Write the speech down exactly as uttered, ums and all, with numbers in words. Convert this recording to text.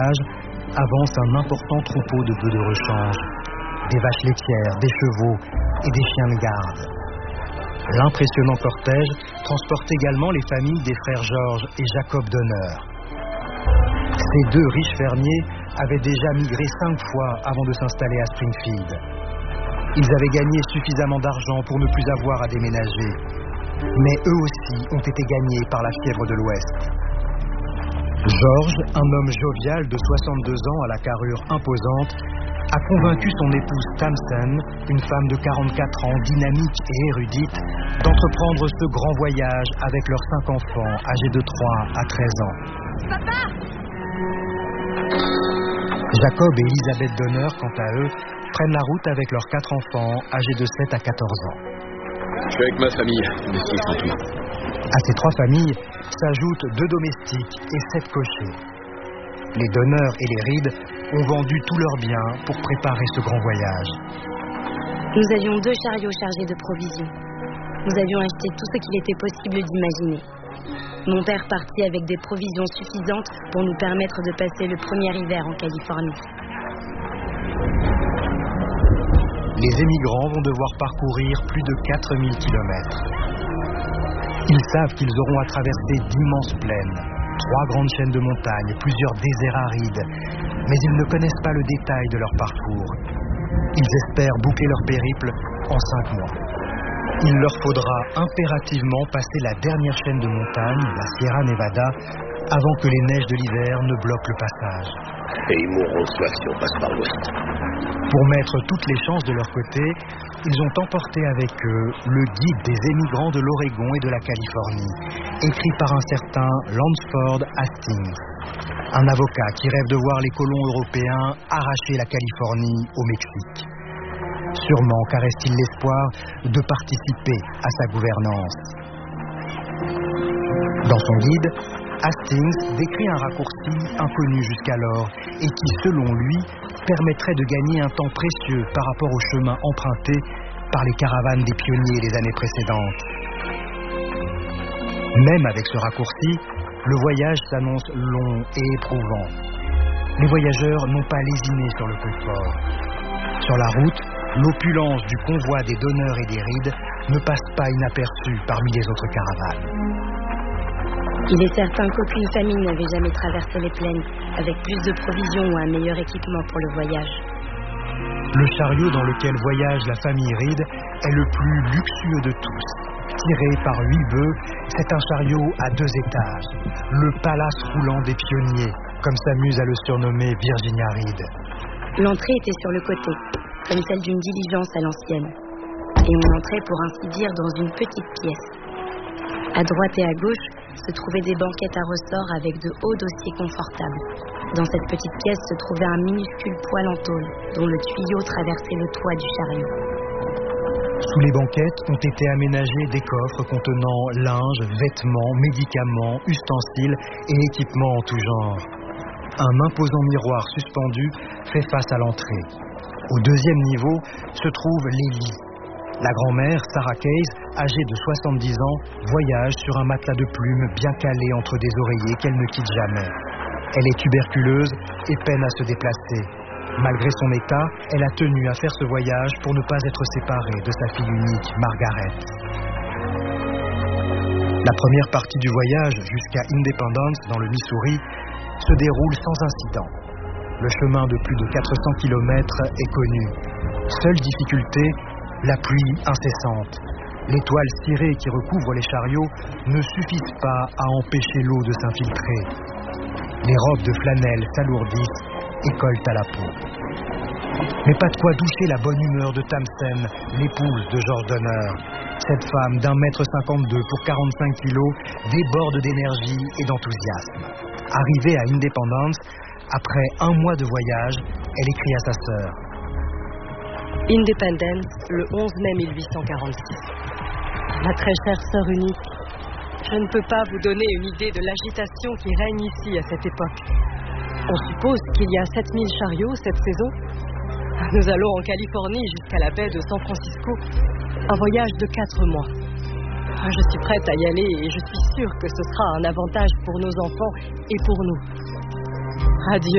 avance un important troupeau de bœufs de rechange, des vaches laitières, des chevaux et des chiens de garde. L'impressionnant cortège transporte également les familles des frères Georges et Jacob Donner. Ces deux riches fermiers avaient déjà migré cinq fois avant de s'installer à Springfield. Ils avaient gagné suffisamment d'argent pour ne plus avoir à déménager. Mais eux aussi ont été gagnés par la fièvre de l'Ouest. George, un homme jovial de soixante-deux ans à la carrure imposante, a convaincu son épouse Tamsen, une femme de quarante-quatre ans, dynamique et érudite, d'entreprendre ce grand voyage avec leurs cinq enfants âgés de trois à treize ans. Papa! Jacob et Elizabeth Donner, quant à eux, prennent la route avec leurs quatre enfants âgés de sept à quatorze ans. Je suis avec ma famille, monsieur Stanton. À ces trois familles s'ajoutent deux domestiques et sept cochers. Les Donner et les Reed ont vendu tous leurs biens pour préparer ce grand voyage. Nous avions deux chariots chargés de provisions. Nous avions acheté tout ce qu'il était possible d'imaginer. Mon père partit avec des provisions suffisantes pour nous permettre de passer le premier hiver en Californie. Les émigrants vont devoir parcourir plus de quatre mille kilomètres. Ils savent qu'ils auront à traverser d'immenses plaines, trois grandes chaînes de montagnes, plusieurs déserts arides, mais ils ne connaissent pas le détail de leur parcours. Ils espèrent boucler leur périple en cinq mois. Il leur faudra impérativement passer la dernière chaîne de montagnes, la Sierra Nevada, avant que les neiges de l'hiver ne bloquent le passage. Et ils mourront de soif si on passe par l'ouest. Pour mettre toutes les chances de leur côté, ils ont emporté avec eux le guide des émigrants de l'Oregon et de la Californie, écrit par un certain Lansford Hastings, un avocat qui rêve de voir les colons européens arracher la Californie au Mexique. Sûrement caresse-t-il l'espoir de participer à sa gouvernance. Dans son guide, Hastings décrit un raccourci inconnu jusqu'alors et qui, selon lui, permettrait de gagner un temps précieux par rapport au chemin emprunté par les caravanes des pionniers les années précédentes. Même avec ce raccourci, le voyage s'annonce long et éprouvant. Les voyageurs n'ont pas lésiné sur le confort. Sur la route, l'opulence du convoi des Donner et des Reed ne passe pas inaperçue parmi les autres caravanes. Il est certain qu'aucune famille n'avait jamais traversé les plaines avec plus de provisions ou un meilleur équipement pour le voyage. Le chariot dans lequel voyage la famille Reed est le plus luxueux de tous. Tiré par huit bœufs, c'est un chariot à deux étages, le palace roulant des pionniers, comme s'amuse à le surnommer Virginia Reed. L'entrée était sur le côté, comme celle d'une diligence à l'ancienne, et on entrait pour ainsi dire dans une petite pièce. À droite et à gauche se trouvaient des banquettes à ressort avec de hauts dossiers confortables. Dans cette petite pièce se trouvait un minuscule poêle en tôle dont le tuyau traversait le toit du chariot. Sous les banquettes ont été aménagés des coffres contenant linge, vêtements, médicaments, ustensiles et équipements en tout genre. Un imposant miroir suspendu fait face à l'entrée. Au deuxième niveau se trouvent les lits. La grand-mère, Sarah Case, âgée de soixante-dix ans, voyage sur un matelas de plumes bien calé entre des oreillers qu'elle ne quitte jamais. Elle est tuberculeuse et peine à se déplacer. Malgré son état, elle a tenu à faire ce voyage pour ne pas être séparée de sa fille unique, Margaret. La première partie du voyage jusqu'à Independence, dans le Missouri, se déroule sans incident. Le chemin de plus de quatre cents kilomètres est connu. Seule difficulté, la pluie incessante. Les toiles cirées qui recouvrent les chariots ne suffisent pas à empêcher l'eau de s'infiltrer. Les robes de flanelle s'alourdissent et collent à la peau. Mais pas de quoi doucher la bonne humeur de Tamsen, l'épouse de George Donner. Cette femme d'un mètre cinquante-deux pour quarante-cinq kilos déborde d'énergie et d'enthousiasme. Arrivée à Independence, après un mois de voyage, elle écrit à sa sœur. Independence, le onze mai mille huit cent quarante-six. Ma très chère sœur unique, je ne peux pas vous donner une idée de l'agitation qui règne ici à cette époque. On suppose qu'il y a sept mille chariots cette saison. Nous allons en Californie jusqu'à la baie de San Francisco, un voyage de quatre mois. Je suis prête à y aller et je suis sûre que ce sera un avantage pour nos enfants et pour nous. Adieu.